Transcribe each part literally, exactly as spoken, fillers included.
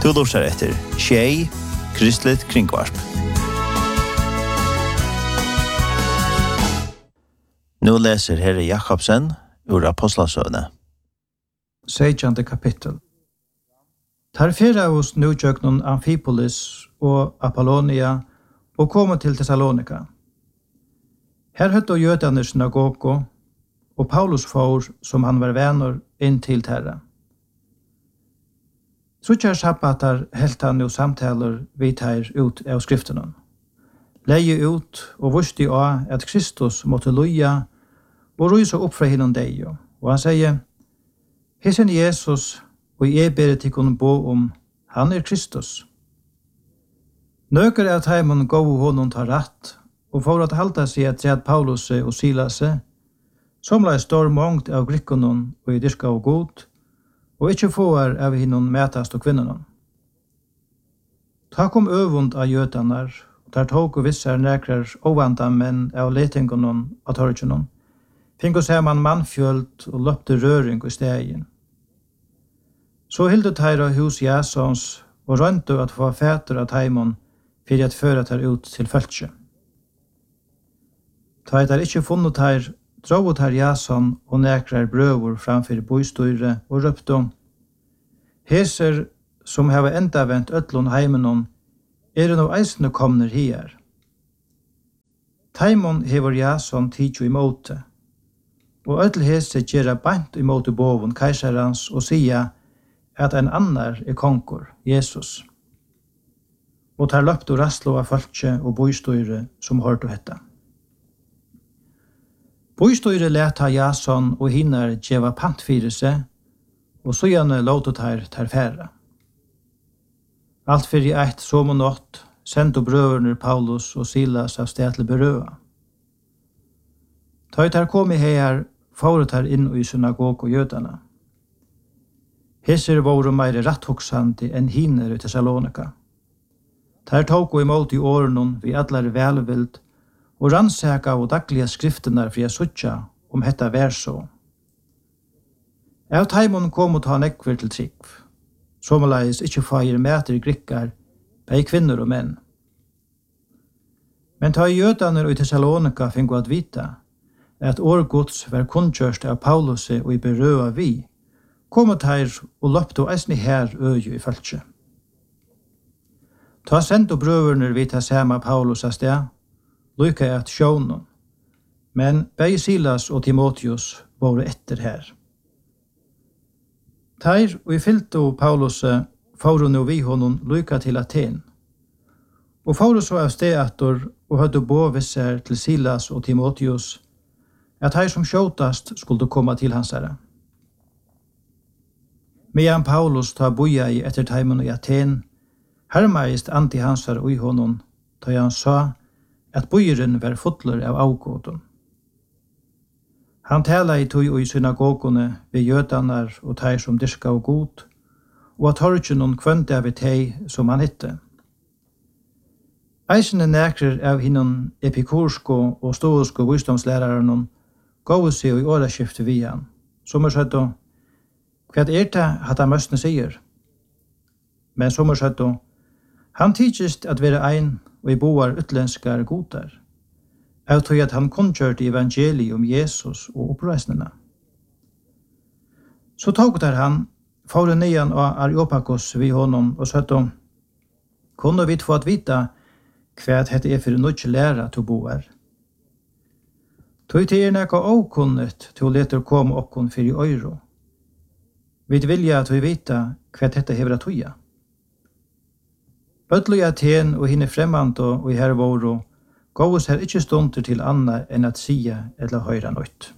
Du lurer etter Tjei, Kristelig Kringvarp. Nå leser Herre Jakobsen ur Apostlasøvne. Sejande kapittel. Tar fyra av oss nu tjöknon Amfipolis og Apollonia og kom til Thessalonika. Her høtte jødene synagogo, og Paulus får, som han var vänner, inn til terra. Suttjar sabbatar helt han jo samtaler vidt her ut av skriftene. Leie ut og vusti av at Kristus måtte loja og rysa opp fra hinnom deg. Og han sier, Hesen Jesus, og jeg ber til kunne bo om, han er Kristus. Nøker at heimen gå honom tar rett, og for at halta seg at tred Paulus og Silas, som la stor mångt av grikkonen og i dyrka og god, og ikke får av hinnom mætast og kvinnenon. Ta kom øvund av jøtanar, og der tog og vissar nekrar ovanda menn av letingonon av torgenon, fink og ser man mannfjöld og løpte røring i stegen. Så hilde teira hus Jasons og rønte at få fæter av teimon for at føre ter ut til følge. Ta et er ikke funnet teir, dro ter Jason og nekrar brøver framfor bostøyre og røpte, Heser som hava enda vent øtlån heimenon, er det no eisne komner her. Teimon hever Jason tidjo i måte, og øtl hese gjerra bant i måte boven keiserans og sia at en annar er konkor, Jesus. Og tar løpt og rastlo av falske og bostøyre som hørte hetta. Bostøyre leta Jason og hinnar djeva pantfire seg, og så gjerne låtet her tar færre. Alt fyrir eit som og nått, sendte brøverne Paulus og Silas av sted til berøa. Ta tar kom i her, foret her inn i synagog og jødene. Heser våre meire ratthoksande enn hinner i Thessalonika. Ter tog og imot i årenon vi allar velvild, og rannsaka og dagliga skriftene for jeg suttja om hetta vær så. Av taimon kom og ta nekver til trikv, som leis ikkje feir mæter grikkar, bei kvinner og menn. Men ta i jødaner og i Thessalonika fingo at vita, at årgods var kunnkjørst av Paulus og i berøa vi, kom og teir og løpte og eisne her øye i følge. Ta sendt og brøverner vita sama Paulus av sted, lykka at sjånen, men bei Silas og Timotheus var etter her. Teir og i fyllte og Paulus fauro nu vi honom lykka til Aten, og fauro så av stedator og hødde bo visser til Silas og Timotheus, at her som skjåtast skulle komma til hans herre. Medan Paulus ta boja i etter teimen i Aten, hermeist anti hans herre i honom, da han sa at bojeren var fotler av avgåten. Han tala i tog og i synagogene ved jødanar og teir som dyrka og god, og at torgenon kvønte av tei som han hitte. Eisene nekrer av hinnon epikursko og stoisko visdomslæraren gåu seg i åraskifte vi han, som er søtt og hva er det at han møstene sier? Men som er søtt og han tidsist at være ein og i boar utlenskar godar, av tog at han kunnkjørte evangeliet om Jesus og oppreisnene. Så tog der han, for nian av Areopagos vi honom og søtt om, kunne vi få at vita hva dette er for nødje læra til boar. Tog til er nekka åkunnet til å lete komme okkon for i øyro. Vi vilja at vi vita hva dette hever at toja. Bøtlo i Aten og hinne fremmant og i her våro, gås her ikkje stunder til anna enn at sia eller høyra nøyt.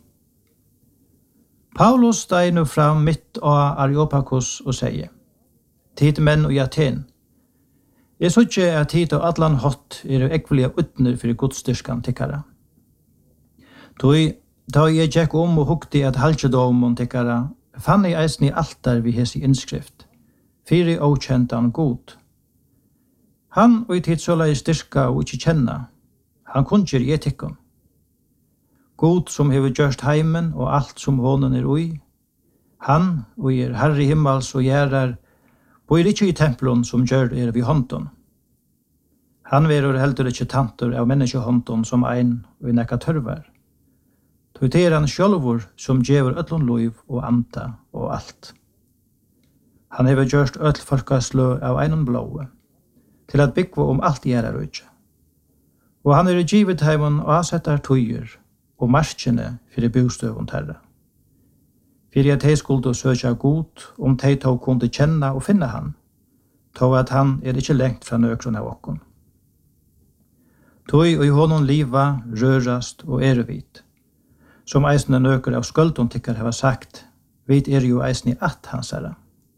Paulus steg nu fram mitt av Areopagos og sier, Tid menn og i Aten, jeg så ikke at tid og atlan hot er ekvelige utner for godstyrskan tikkara. Tog, da jeg gikk om og hukte at halvdjedomon tikkara, fann jeg eisen i altar vi hes i innskrift, fyri okjentan god. Han og i tid så la jeg styrka og ikke kjenna, han kunnkjer i etikken. God som hever gjørst heimen og alt som hånden er ui, han og er herre himmels og gjerrar, Bor ikke i tempelen som gjør er vid hånden. Han verur heldur ikke tanter av menneskehånden som ein og i nekka tørvar. Tog det er han sjølvor som gjever öllun liv og anta og alt. Han hever gjørst öll folkaslø av einon blåe, til at byggva om alt gjerra rujtje. Og han er givet heimon og avsettar tøyer og marskjene fyrir bostøvun terra. Fyrir at hei skuldu søkja god om tei tog kunde kjenna og finna han, tog at han er ikkje lengt fra nøkron av okkon. Tøy og i honom liva, rørast og erevit. Som eisne nøker av skuldon tykkar hava sagt, vit er jo eisne at hansara.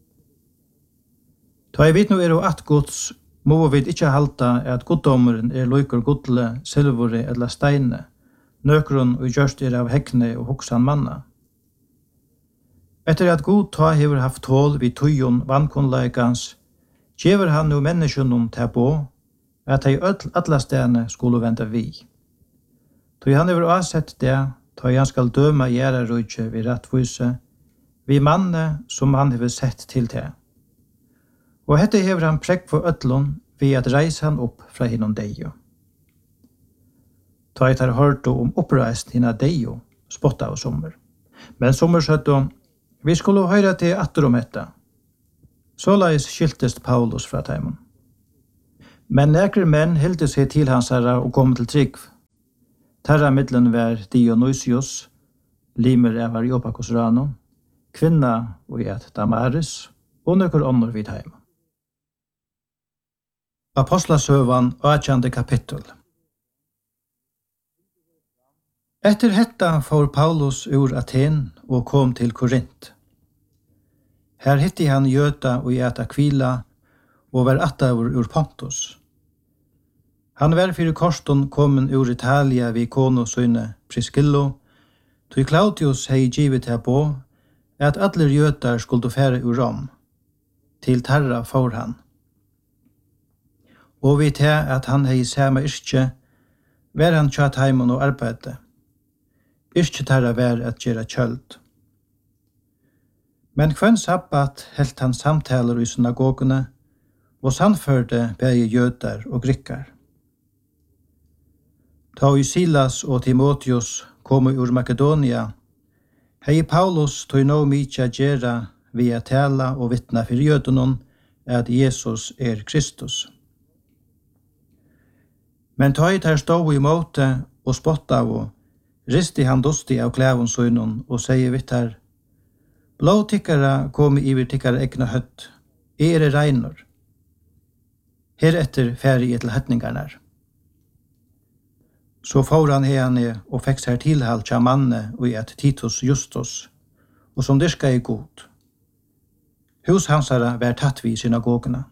Ta jeg vet nå er jo at gods, må vi ikke halta at goddommeren er loikur godle, silvore eller steine, nøkron og gjørst er av hekne og hoksan manna. Etter at god ta hever haft tål vid tøyon vannkonleikans, gjever han no menneskjønnom til på, at hei alla stene skulle vente vi. Tøy han hever avsett det, tøy han skal døma gjerra rujtje vid rettvise, vi manne som han hever sett til det. Og hette hever han prekk for øtlån ved at reise han opp fra hinnom deio. Ta et har hørt om oppreist hinna deio, spotta av sommer. Men sommer søtto, vi skulle høyre til atter om etta. Såleis skiltest Paulus fra teimon. Men nekre menn hilde seg til hans herra og kom til trygg. Terra middelen var Dionysius, limer av Areopagos rano, kvinna og et Damaris, og nøkker ånder vid heim. Apostlasøvan, åttjande kapittel. Etter hetta får Paulus ur Aten og kom til Korint. Her hitti han Gjøta og Gjeta Kvila og var attavur ur Pontus. Han var fyrir korston kommen ur Italia vid kono søyne Priscillo, tog Claudius hei givet her på at alle Gjøtar skulle fære ur Rom. Til Tarra får han. Og vi til at han hei samme yrkje, var han tjatt heimon og arbeidde. Yrkje Tarra var at gjøre kjøld. Men kvann sabbat helt han samtaler i synagogene, og sannførte begge Gjøtar og Grikkar. Ta i Silas og Timotheus kom ur Makedonia, hei Paulus tog nå mykje gjera via tala og vittna for jødenon at Jesus er Kristus. Men ta i ter stå i måte og spotta av, risti han dosti av klævun søgnon og sier vittar, blå tikkara kom iver tikkara egna høtt, er er reinor. Heretter færi til høtningarnar. Så får han henne og fikk seg tilhalt tja manne og et Titus Justus, og som dyrka i god. Hus hansara var tatt vi synagogene.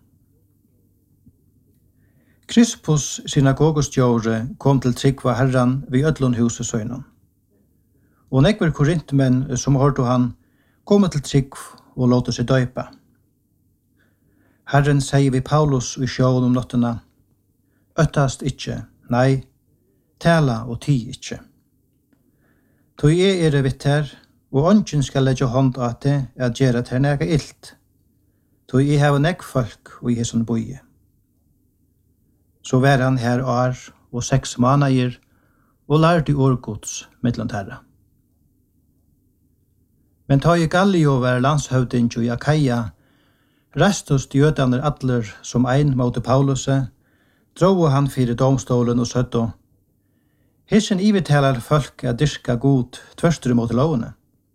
Krispus synagogostjåre kom til tryggva herran vid ödlun huset søgnen. Og nekver korintmenn som hørte han kom til trygg og låte seg døypa. Herren sier vi Paulus i sjåen om nottena, øttast ikkje, nei, tala og ti ikkje. Tog jeg er vitt her, og ånden skal legge hånd at det at gjøre til nega illt. Tog jeg har nekk folk og jeg som boie. Så var han her år og seks måneder, og lærte årgods mittlant herra. Men ta i Gallio var landshøvding og Jakaia, restos jødaner atler som ein mot Pauluset, dro han fyrir domstolen og søtto, hissen ivetalar folk at dyrka god tvørstur mot lovene.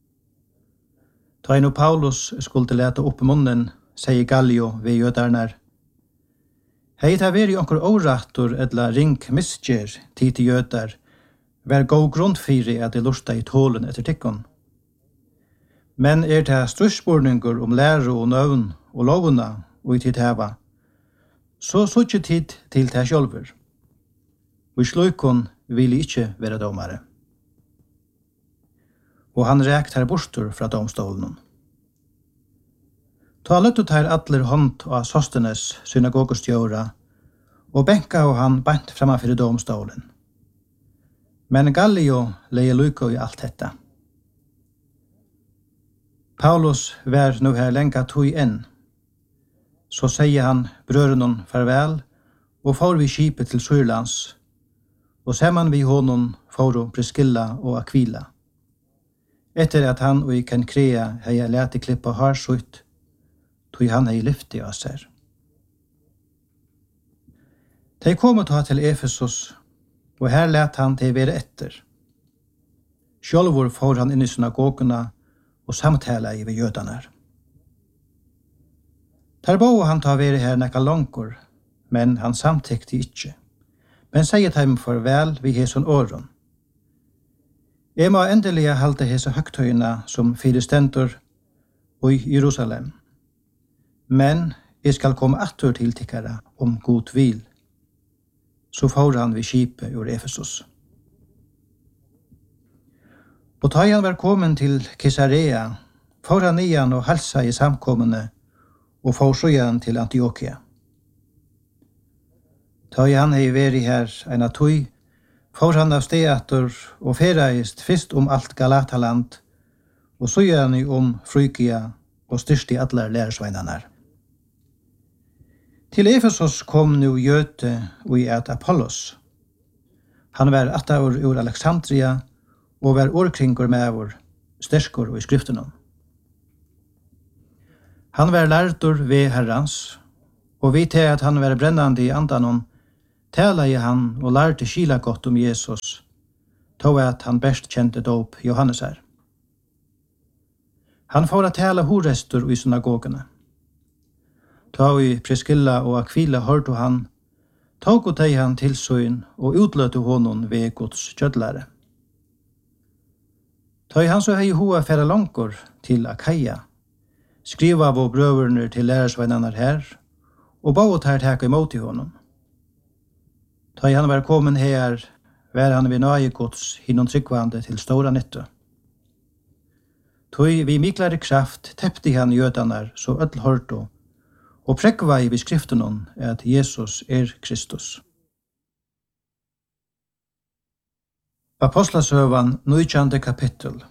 Ta inn og Paulus skulle lete opp munnen, sier Gallio ved jødarnar. Hei ta veri onkur årattor edla ring misgjer tid til jødar, vær god grunn fyrir at de lusta i tålen etter tikkon. Men er det strusspurningur om lære og nøvn og lovuna og i tid heva, så suttje tid til det sjølver. Og i slukon vil ikkje være domare. Og han rekt her bortur fra domstolen. Ta løttet her atler hånd av Sostenes synagogostjåra, og benka og han bant framafyr domstolen. Men Gallio leie luko i alt detta. Paulus var nu her lenga tog enn. så sier han brødren farvel, og får vi skipet til Syrlands, og sammen vi honom får Priscilla og Aquila. Etter at han og i Kenkrea hei lete klippa harsutt, tog han hei lyfti av seg. De kom ta til Efesos, og her let han til være etter. Sjølvor får han inn i synagogene og samtala i ved jødene. Der bo han ta være her nekka langkor, men han samtekte ikkje. Men sier dem farvel vi heson åren. Jeg må endelig halte hese høgtøyene som fire stendur i Jerusalem. Men jeg skal komme atter til tikkere om god vil. Så får han ved skipet ur Efesos. Og da han var kommet til Caesarea, får han igjen og halsa i samkommende, og får så igjen til Antiokia. Da han hei vært her en av tog, får han av steater og ferreist først om alt Galataland, og så igjen om Frygia og styrst i alle lærersveinene. Til Efesos kom nu Jøte og i et Apollos. Han var attaur ur Alexandria, og var årkringur med vår sterskor og i skriftene. Han var lærtur ved Herrans, og vi til at han var brennande i andanon, tala i han og lærte skila godt om Jesus, tog at han best kjente dåp Johannes her. Han får at tala horestur i synagogene. Tog i Priscilla og Aquila hørte han, tog og teg han tilsyn og utløte honom ved Guds kjødlære. Tog han så hei hoa færa langkor til Akaia, skriva av brøverne til lærersveinene her, og ba ut her teka imot i honom. Da han var kommet her, var han ved nøye gods hinnom tryggvande til stora nytte. Tog vi miklare kraft teppte han jødanar så öll hørto, og prekva i beskriften at Jesus er Kristus. Apostlasøvan, nittonde kapittel.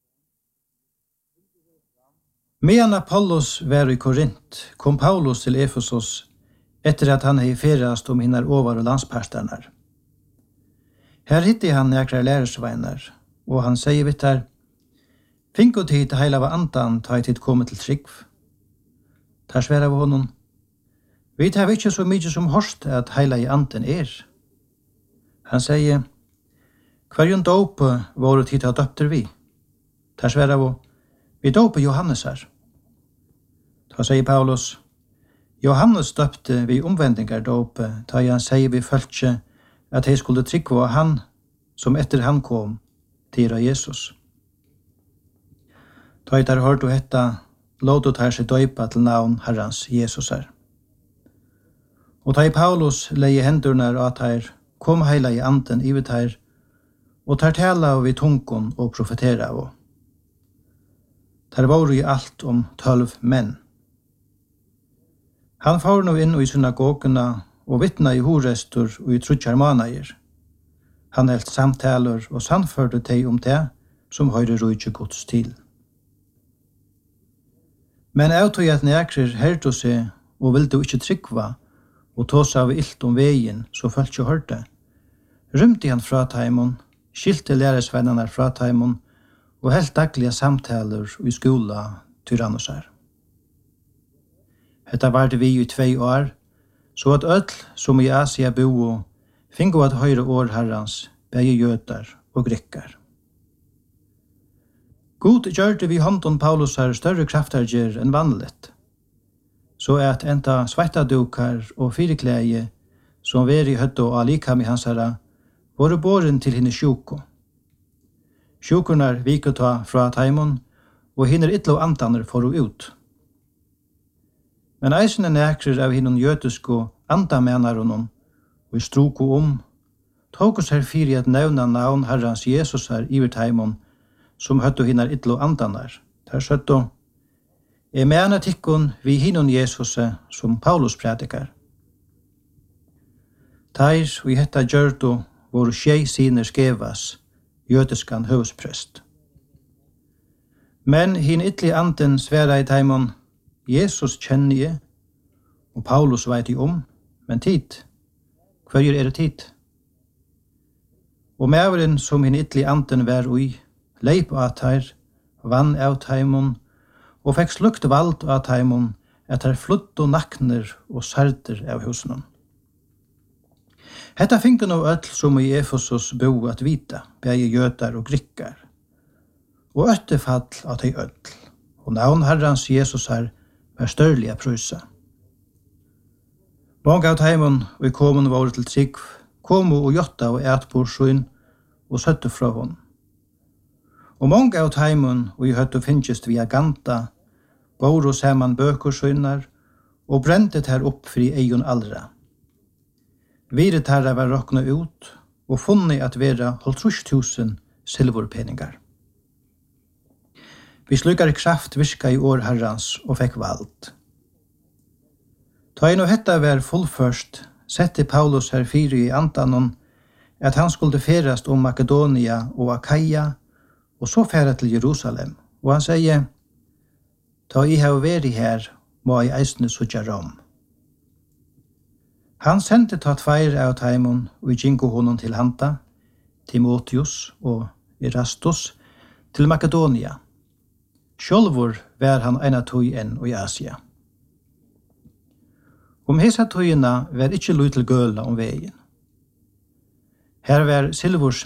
Medan Apollos var i Korint, kom Paulus til Efesos etter at han hei ferast om hinnar over og landsparstanar. Her hitti han nekra lærersveinar, og han sier vitt her, «Finko tid heila av andan ta i tid komme til trygg». Tar sværa av honom, «Vi tar ikkje så mykje som horst at heila i anden er». Han sier, «Hverjon dåpe våre tid ha døpter vi?» Tar sværa av, «Vi dåpe Johannes her». Da sier Paulus, Johannes døpte vi omvendingar dåpe, da han sier vi følte at de skulle tryggva han som etter han kom til Jesus. Da jeg har hørt å hette, låt her seg døypa til navn Herrans Jesus her. Og da Paulus leie hendurna at her kom heila i anden i vidt her, og tar tala av i tungen og profetera av. Der var jo alt om tølv menn. Han får nå inn i synagogene og vittna i horestur og i trutjar manager. Han helt samtaler og sannførte teg om det som høyre rujtje gods til. Men jeg tog at nekrer hørte seg og ville ikke tryggva og tås av ilt om veien så følte jeg hørte. Rymte han fra taimon, skilte læresvennerne fra taimon og helt daglige samtaler i skola tyrannosar. Hetta var det vi i tvei år, så at öll som i Asia bo fingo at høyre år herrans, begge jøtar og grekkar. God gjørte vi hånden Paulus her større kraftarger enn vanligt, så at enta svettadukar og fireklæge som var i høtto og alikam i hans herra, var båren til henne sjuko. Sjukurnar viket ta fra taimon, og hinner ytlo andaner for å ut. Men eisene nekrer av hinnon jøtusko andamenaronon, og i stroko om, tåkos her fyri at nevna navn herrans Jesus her iver taimon, som høtto hinnar ytlo andanar. Der søtto, jeg mener tikkun vi hinnon Jesus som Paulus predikar. Teir og i hetta gjørto våru tjei siner skevas, jøtiskan høvsprest. Men hin ytli anden sværa i taimon, Jesus kjenner jeg, Og Paulus veit i om, men tid, hver er det tid? Og mæveren som hin ytli anden vær ui, leip av teir, vann av teimon, og fekk slukt vald av teimon, at her flutt og nakner og sarder av husnen. Hetta finke no öll som i Efesos bo at vita, begge jøtar og grikkar, og øttefall av tei öll, og navn Herrans Jesus her var størliga prysa. Mange av teimon og i komun var til trygg, komu og jotta og etbor sjøyn og søtte fra hon. Og mange av teimon og i høttu finnst via ganta, bor og saman bøkur sjøynar, og brentet her opp fri eion allra. Viret herra var rokna ut, og funnet at vera halvtrus tusen silverpeningar. Vi slukar kraft virka i år herrans og fekk vald. Ta inn og hetta var fullførst, sette Paulus her fire i antanon, at han skulle ferast om Makedonia og Akaia, og så færa til Jerusalem. Og han sier, ta i har væri her, må i eisne sutja Rom. Han sendte ta tveir av taimon og gingo honom til hanta, Timotheus og Erastus, til Makedonia. Sjolvor var han eina tøy enn og i Asia. Om hesa tøyina var ikkje lut til gøla om vegin. Her var Silvors